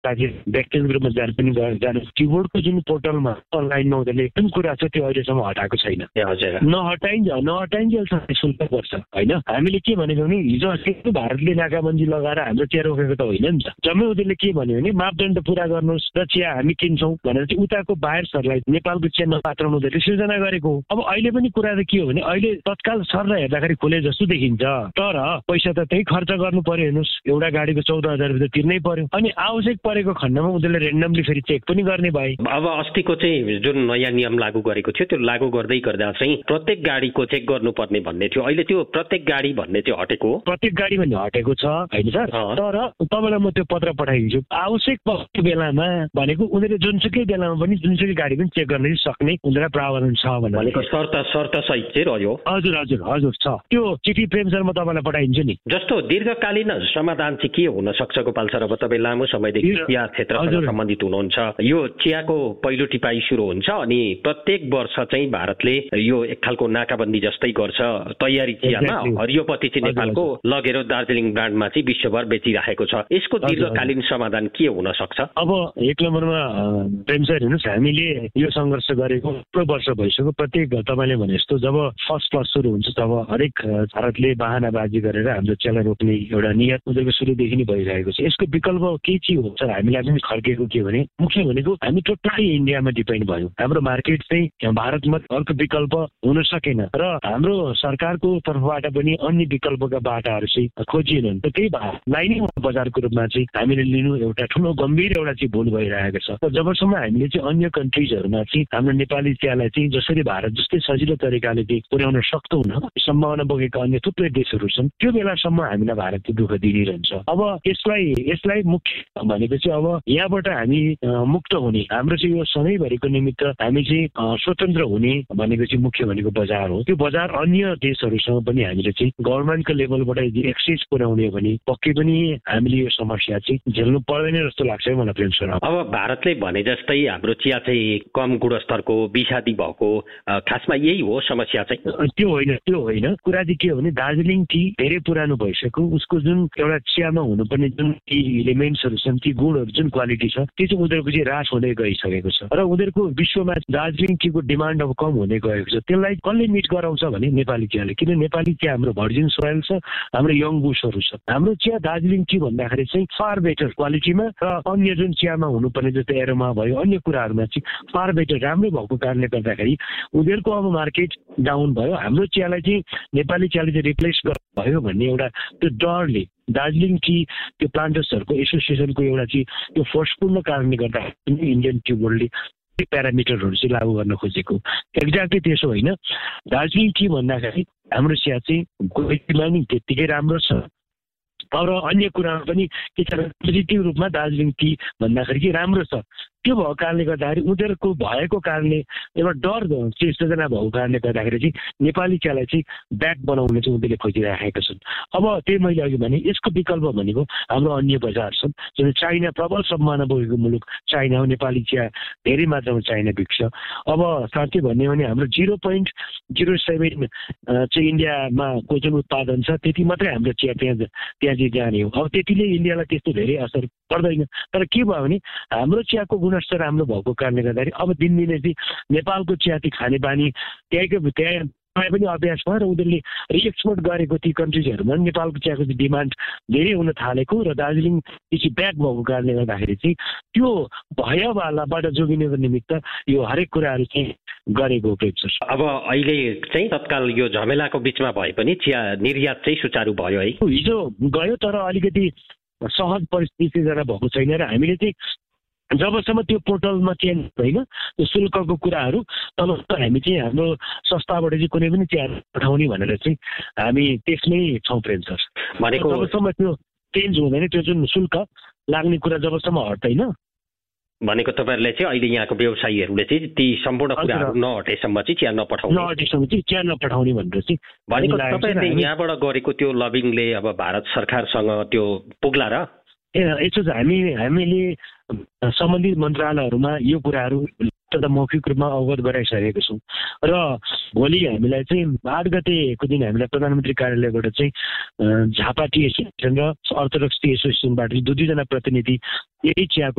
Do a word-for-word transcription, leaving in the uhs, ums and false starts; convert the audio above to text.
लागि व्यक्तिगत रूपमा जान पनि जानु किबोर्डको जुन पोर्टलमा अनलाइनमा उनीहरूले जुन कुरा छ त्यो अहिलेसम्म हटाएको छैन। नहटाइन्छ नहटाइन्जेलसम्म शुल्क पर्छ होइन। हामीले के भनेको भने हिजो अस्ति भारतले नाकाबन्दी लगाएर हाम्रो चिया रोकेको त होइन नि त। जम्मै उनीहरूले के भन्यो भने मापदण्ड पुरा गर्नुहोस् र चिया हामी किन्छौँ भनेर चाहिँ उताको बायर्सहरूलाई नेपालको चिया नपात्राउनु उनीहरूले सिर्जना गरेको हो। अब अहिले पनि कुरा त के हो भने अहिले तत्काल सर हेर्दाखेरि खुले जस्तो देखिन्छ, तर पैसा त त्यही खर्च गर्नु पर्यो। हेर्नुहोस् एउटा गाडीको चौध हजार रुपियाँ तिर्नै पर्यो अनि आवश्यक परेको खण्डमा उनीहरूले रेन्डमली फेरि चेक पनि गर्ने भए। अब अस्तिको चाहिँ जुन नयाँ नियम लागू गरेको थियो त्यो लागू गर्दै गर्दा चाहिँ प्रत्येक गाडीको चेक गर्नुपर्ने भन्ने थियो, अहिले त्यो प्रत्येक गाडी भन्ने चाहिँ हटेको हो। प्रत्येक गाडी भन्ने हटेको छ होइन सर, तर तपाईँलाई म त्यो पत्र पठाइदिन्छु। आवश्यक परेको बेलामा भनेको उनीहरूले जुनसुकै बेलामा पनि जुनसुकै गाडी पनि चेक गर्न सक्ने उनीहरूलाई प्रावधान छ भनेको शर्त शर्त सहित चाहिँ रह्यो। हजुर हजुर हजुर छ, त्यो चिठी प्रेम सर म तपाईँलाई पठाइदिन्छु नि। जस्तो दीर्घकालीन समाधान चाहिँ के हुन सक्छ गोपाल सर? अब तपाईँ लामो समयदेखि चिया क्षेत्रसँग सम्बन्धित हुनुहुन्छ। यो चियाको पहिलो टिपाई सुरु हुन्छ अनि प्रत्येक वर्ष चाहिँ भारतले यो एक खालको नाकाबन्दी जस्तै गर्छ तयारी चियामा, हरियोपत्ती चाहिँ नेपालको लगेर दार्जिलिङ ब्रान्डमा चाहिँ विश्वभर बेचिराखेको छ। यसको दीर्घकालीन समाधान के हुन सक्छ? अब एक नम्बरमा प्रेम सर हेर्नुहोस्, हामीले यो सङ्घर्ष गरेको थुप्रो वर्ष भइसक्यो। प्रत्येक तपाईँले भने जस्तो जब फर्स्ट फर्स्ट सुरु हुन्छ तब हरेक भारतले बहानाबाजी गरेर हाम्रो चियालाई रोक्ने एउटा नियत उनीहरूको सुरुदेखि नै भइरहेको छ। यसको विकल्प के के हो सर? हामीलाई पनि खर्केको के भने मुख्य भनेको हामी टोटली इन्डियामा डिपेन्ड भयो। हाम्रो मार्केट चाहिँ भारतमा अर्को विकल्प हुन सकेन र हाम्रो सरकारको तर्फबाट पनि अन्य विकल्पका बाटाहरू चाहिँ खोजिएनन्। त्यही भारतलाई नै बजारको रूपमा चाहिँ हामीले लिनु एउटा ठुलो गम्भीर एउटा चाहिँ भुल भइरहेको छ। र जबसम्म हामीले चाहिँ अन्य कन्ट्रिजहरूमा चाहिँ हाम्रो नेपाली चियालाई चाहिँ जसरी भारत जस्तै सजिलो तरिकाले चाहिँ पुर्याउन सक्दैनौँ, सम्भावना बोकेका अन्य थुप्रै देशहरू छन्, त्यो बेलासम्म हामीलाई भारतले दुःख दिइरहन्छ। अब यसलाई यसलाई मुख्य भनेको चाहिँ अब यहाँबाट हामी मुक्त हुने, हाम्रो चाहिँ यो सधैँभरिको निमित्त हामी चाहिँ स्वतन्त्र हुने भनेको चाहिँ मुख्य भनेको बजार हो। त्यो बजार अन्य देशहरूसँग पनि हामीले चाहिँ गभर्मेन्टको लेभलबाट यदि एक्सेस पुर्याउने हो भने पक्कै पनि हामीले यो समस्या चाहिँ झेल्नु पर्दैन जस्तो लाग्छ है मलाई प्रेम सर। अब भारतले भने जस्तै हाम्रो चिया चाहिँ कम गुणस्तरको विषादी भएको खासमा यही हो समस्या चाहिँ? त्यो होइन त्यो होइन कुरा चाहिँ के हो भने दार्जिलिङ टी धेरै पुरानो भइसक्यो, उसको जुन एउटा चियामा हुनुपर्ने जुन टी इलिमेन्ट्सहरू छन्, ती गुणहरू जुन क्वालिटी छ त्यो चाहिँ उनीहरूको चाहिँ ह्रास हुँदै गइसकेको छ र उनीहरूको विश्वमा दार्जिलिङ टीको डिमान्ड अब कम हुँदै गएको छ। त्यसलाई कसले मिट गराउँछ भने नेपाली चियाले, किन नेपाली चिया हाम्रो भर्जिन सोयल छ, हाम्रो यङ बुसहरू छ। हाम्रो चिया दार्जिलिङ टी भन्दाखेरि चाहिँ फार बेटर क्वालिटीमा र अन्य जुन चियामा हुनुपर्ने जस्तै एरोमा भयो अन्य कुराहरूमा चाहिँ फार बेटर राम्रो भएको कारणले गर्दाखेरि उनीहरूको अब मार्केट डाउन भयो। हाम्रो चियालाई चाहिँ नेपाली चियाले चाहिँ रिप्लेस भयो भन्ने एउटा त्यो डरले दार्जिलिङ टी त्यो प्लान्टर्सहरूको एसोसिएसनको एउटा चाहिँ त्यो फोर्सफुल कारणले गर्दा इन्डियन टी बोर्डले प्यारामिटरहरू चाहिँ लागू गर्न खोजेको एक्ज्याक्टली त्यसो होइन। दार्जिलिङ टी भन्दाखेरि हाम्रो चिया चाहिँ क्वालिटीमा नि त्यत्तिकै राम्रो छ तर अन्य कुरामा पनि के छ पोजिटिभ रूपमा दार्जिलिङ टी भन्दाखेरि कि राम्रो छ। त्यो भएको कारणले गर्दाखेरि उनीहरूको भएको कारणले एउटा डर चाहिँ सृजना भएको कारणले गर्दाखेरि चाहिँ नेपाली चियालाई चाहिँ ब्याक बनाउने चाहिँ उनीहरूले खोजिराखेका छन्। अब त्यही मैले अघि भने यसको विकल्प भनेको हाम्रो अन्य बजार छन्, जस्तै चाइना प्रबल सम्भावना बोकेको मुलुक चाइना हो, नेपाली चिया धेरै मात्रामा चाइना बिक्छ। अब साँच्चै भन्ने हो भने हाम्रो जिरो पोइन्ट जिरो सेभेन चाहिँ इन्डियामा को जुन उत्पादन छ त्यति मात्रै हाम्रो चिया त्यहाँ त्यहाँ चाहिँ जाने हो। अब त्यतिले इन्डियालाई त्यस्तो धेरै असर पर्दैन, तर के भयो भने हाम्रो चियाको गुणस्तर राम्रो भएको कारणले गर्दाखेरि अब दिनदिनै चाहिँ नेपालको चिया चाहिँ खाने बानी त्यहीँको त्यहाँ पनि अभ्यास भयो र उनीहरूले रिएक्सपोर्ट गरेको ती कन्ट्रिजहरूमा नेपालको चियाको चाहिँ डिमान्ड धेरै हुन थालेको र दार्जिलिङ चाहिँ ब्याक भएको कारणले गर्दाखेरि चाहिँ त्यो भयवालाबाट जोगिनको निमित्त यो हरेक कुराहरू चाहिँ गरेको प्रेम। अब अहिले चाहिँ तत्काल यो झमेलाको बिचमा भए पनि चिया निर्यात चाहिँ सुचारू भयो है? हिजो गयो तर अलिकति सहज परिस्थिति जरा भएको छैन र हामीले चाहिँ जबसम्म त्यो पोर्टलमा चेन्ज होइन त्यो शुल्कको कुराहरू तब हामी चाहिँ हाम्रो संस्थाबाट चाहिँ कुनै पनि चिया पठाउने भनेर चाहिँ हामी त्यसमै छौँ प्रेम सर। भनेको जबसम्म त्यो चेन्ज हुँदैन त्यो जुन शुल्क लाग्ने कुरा जबसम्म हट्दैन भनेको तपाईँहरूले चाहिँ अहिले यहाँको व्यवसायीहरूले चाहिँ ती सम्पूर्ण कुराहरू नहटेसम्म चाहिँ चिया नपठाउने नहटेसम्म चाहिँ चिया नपठाउने भनेर चाहिँ भनेको तपाईँहरूले यहाँबाट गरेको त्यो लबिङले अब भारत सरकारसँग त्यो पुग्ला र? ए यसो चाहिँ हामी हामीले सम्बन्धित मन्त्रालयहरूमा यो कुराहरू तथा मौखिक रूपमा अवगत गराइसकेको छौँ। र भोलि हामीलाई चाहिँ आठ गतेको दिन हामीलाई प्रधानमन्त्री कार्यालयबाट चाहिँ झापा टी एसोसिएसन र अर्थोडक्स टी एसोसिएसनबाट दुई दुईजना प्रतिनिधि यही चियाको